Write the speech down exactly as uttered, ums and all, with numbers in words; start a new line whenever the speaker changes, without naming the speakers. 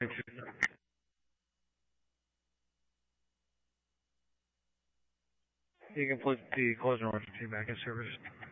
You can put the closing emergency back in service.